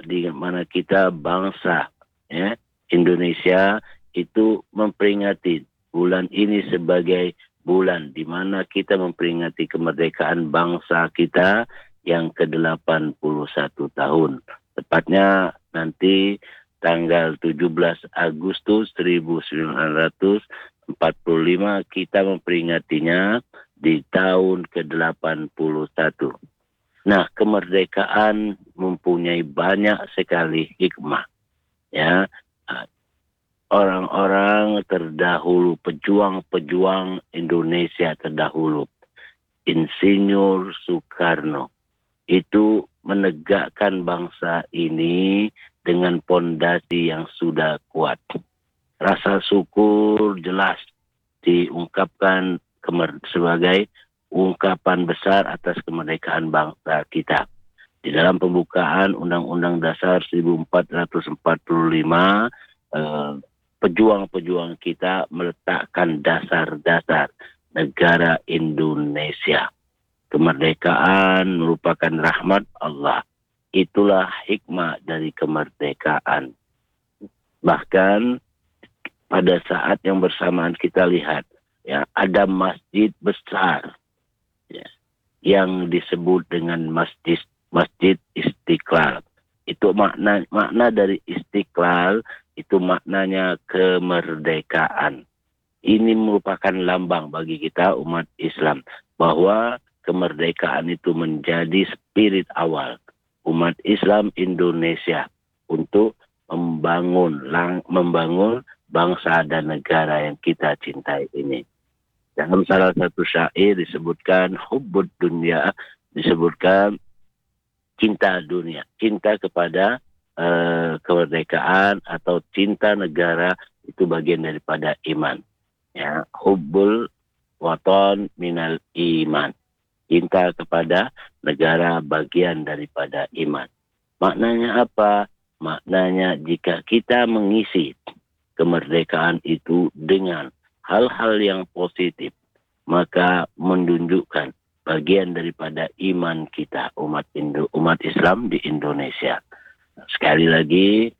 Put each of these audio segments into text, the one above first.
di mana kita bangsa ya Indonesia itu memperingati bulan ini sebagai bulan di mana kita memperingati kemerdekaan bangsa kita yang ke-81 tahun. Tepatnya nanti tanggal 17 Agustus 1945 kita memperingatinya di tahun ke-81. Nah, kemerdekaan mempunyai banyak sekali hikmah. Ya, orang-orang terdahulu, pejuang-pejuang Indonesia terdahulu, Insinyur Soekarno, itu menegakkan bangsa ini dengan pondasi yang sudah kuat. Rasa syukur jelas diungkapkan sebagai ungkapan besar atas kemerdekaan bangsa kita. Di dalam pembukaan Undang-Undang Dasar 1445, pejuang-pejuang kita meletakkan dasar-dasar negara Indonesia. Kemerdekaan merupakan rahmat Allah. Itulah hikmah dari kemerdekaan. Bahkan pada saat yang bersamaan kita lihat, ya, ada masjid besar ya, yang disebut dengan Masjid Istiqlal. Itu makna dari Istiqlal, itu maknanya kemerdekaan. Ini merupakan lambang bagi kita umat Islam bahwa kemerdekaan itu menjadi spirit awal umat Islam Indonesia untuk membangun bangsa dan negara yang kita cintai ini. Dalam salah satu syair disebutkan hubbud dunya, disebutkan cinta dunia, cinta kepada kemerdekaan atau cinta negara itu bagian daripada iman. Ya, hubbul watan minal iman. Cinta kepada negara bagian daripada iman. Maknanya apa? Maknanya jika kita mengisi kemerdekaan itu dengan hal-hal yang positif, maka menunjukkan bagian daripada iman kita umat Islam di Indonesia. Sekali lagi,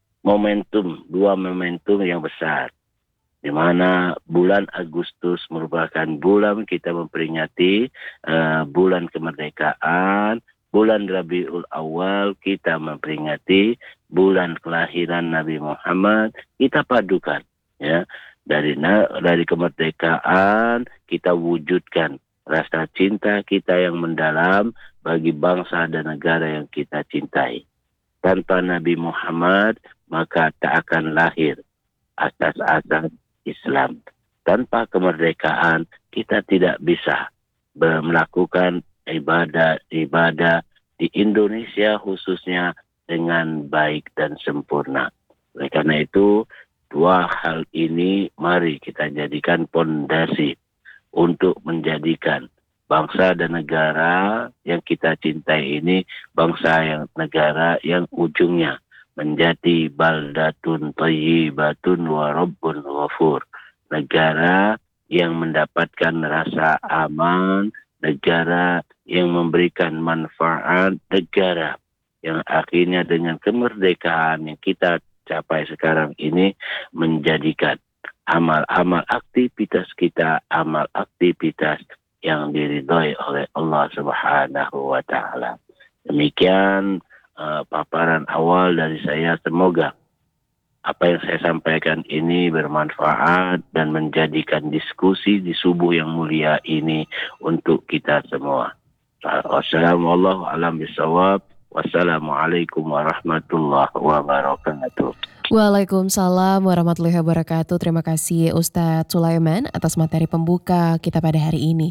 dua momentum yang besar, di mana bulan Agustus merupakan bulan kita memperingati bulan kemerdekaan, bulan Rabiul Awal kita memperingati bulan kelahiran Nabi Muhammad. Kita padukan, ya, dari kemerdekaan kita wujudkan rasa cinta kita yang mendalam bagi bangsa dan negara yang kita cintai. Tanpa Nabi Muhammad maka tak akan lahir asas-asas Islam. Tanpa kemerdekaan kita tidak bisa melakukan ibadah di Indonesia khususnya dengan baik dan sempurna. Oleh karena itu, dua hal ini mari kita jadikan pondasi untuk menjadikan bangsa dan negara yang kita cintai ini negara yang ujungnya menjadi baldatun thayyibatun wa rabbun ghafur. Negara yang mendapatkan rasa aman, negara yang memberikan manfaat, negara yang akhirnya dengan kemerdekaan yang kita capai sekarang ini menjadikan amal-amal aktivitas kita, amal aktivitas yang diridhai oleh Allah Subhanahu wa Ta'ala. Demikian paparan awal dari saya. Semoga apa yang saya sampaikan ini bermanfaat dan menjadikan diskusi di subuh yang mulia ini untuk kita semua. Wassalamualaikum warahmatullahi wabarakatuh. Waalaikumsalam warahmatullahi wabarakatuh. Terima kasih Ustadz Sulaiman atas materi pembuka kita pada hari ini.